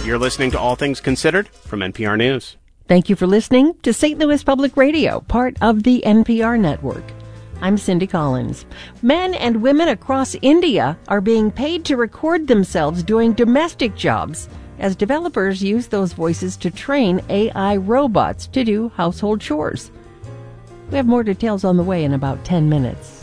You're listening to All Things Considered from NPR News. Thank you for listening to St. Louis Public Radio, part of the NPR network. I'm Cindy Collins. Men and women across India are being paid to record themselves doing domestic jobs as developers use those voices to train AI robots to do household chores. We have more details on the way in about 10 minutes.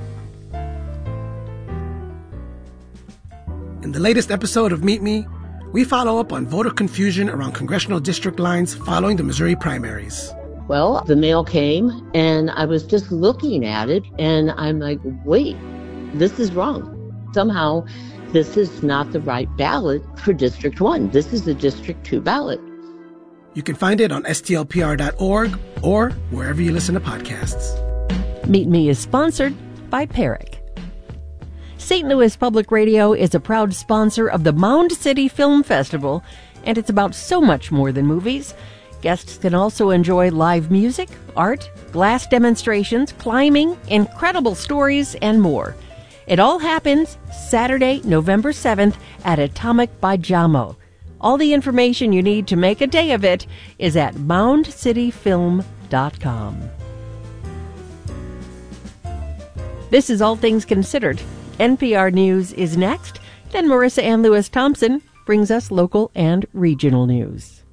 In the latest episode of Meet Me, we follow up on voter confusion around congressional district lines following the Missouri primaries. Well, the mail came, and I was just looking at it, and I'm like, wait, this is wrong. Somehow, this is not the right ballot for District 1. This is the District 2 ballot. You can find it on stlpr.org or wherever you listen to podcasts. Meet Me is sponsored by Perrick. St. Louis Public Radio is a proud sponsor of the Mound City Film Festival, and it's about so much more than movies. Guests can also enjoy live music, art, glass demonstrations, climbing, incredible stories, and more. It all happens Saturday, November 7th at Atomic by Jamo. All the information you need to make a day of it is at moundcityfilm.com. This is All Things Considered. NPR News is next. Then Marissa Ann Lewis Thompson brings us local and regional news.